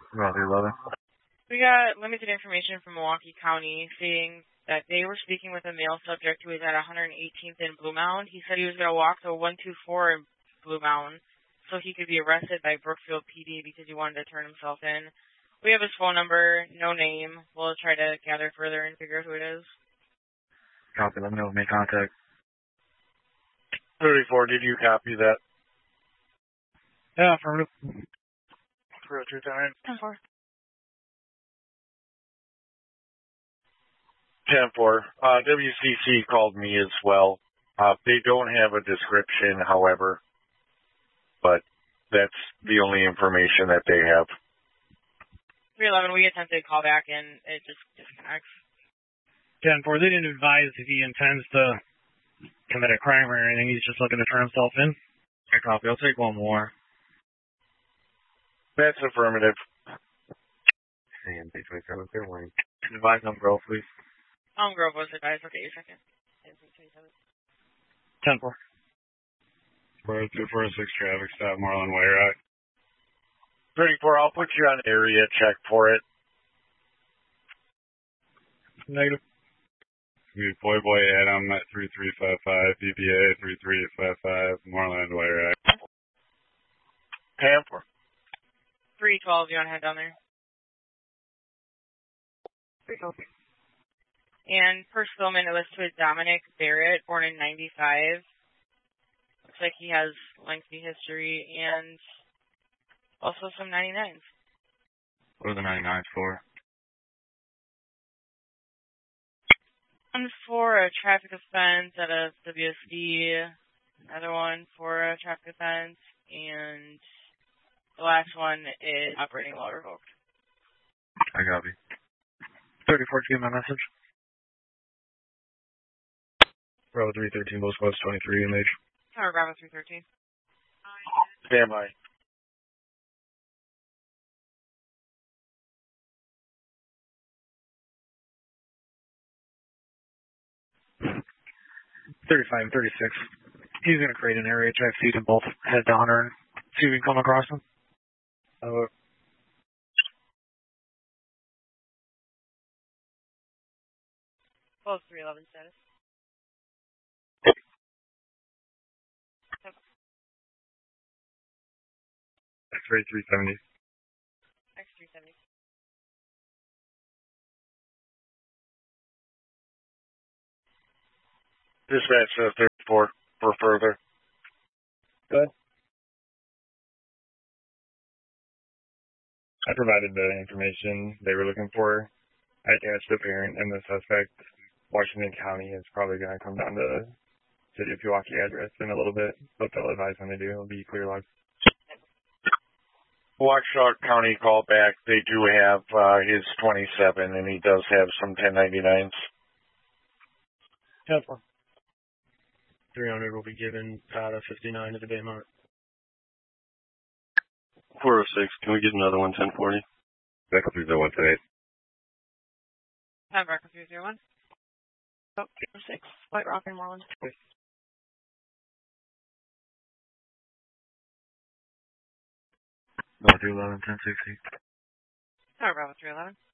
Bravo 11. We got limited information from Milwaukee County saying that they were speaking with a male subject who was at 118th in Blue Mound. He said he was going to walk to 124 in Blue Mound so he could be arrested by Brookfield PD because he wanted to turn himself in. We have his phone number, no name. We'll try to gather further and figure out who it is. Copy, let me know, make contact. 34, did you copy that? Yeah, affirmative. For 2 times. 10-4. 10-4. WCC called me as well. They don't have a description, however, but that's the only information that they have. 311, we attempted to call back and it just disconnects. 10-4, they didn't advise if he intends to commit a crime or anything. He's just looking to turn himself in. Okay, copy. I'll take one more. That's affirmative. CMP 27, clear warning. Advise on Grove, please. Grove was advised. Okay, your second. 10-4. 246 traffic stop, Marlin Way, 34, I'll put you on area check for it. Negative. Playboy Adam at 3355, BPA 3355, Moreland Way, 10-4. 312, you want to head down there? 312. And per Spillman, it was to a Dominic Barrett, born in 95. Looks like he has lengthy history and also some 99s. What are the 99s for? One for a traffic offense at a WSD, another one for a traffic offense, and the last one is operating law revoked. I copy. 34, did you get my message? Bravo 313, West West 23, MH. Tower Bravo 313. Stand by. $35 and $36. He's going to create an area check so you can both head down her and see if we can come across him. Close 311 status. X-ray 370. X370. Dispatch 34 for further. Good. I provided the information they were looking for. I attached the parent and the suspect. Washington County is probably going to come down to the City of Pewaukee address in a little bit, but they'll advise when they do. It'll be clear log. Washtenaw County called back. They do have his 27, and he does have some 1099s. 10-4. 300 will be given out of 59 at the day mark. 406, can we get another one, 1040? Echo 301 today. Have Echo 301. Oh, 6. White Rock and Moreland. Bravo 311, 1060. Tower Bravo 311.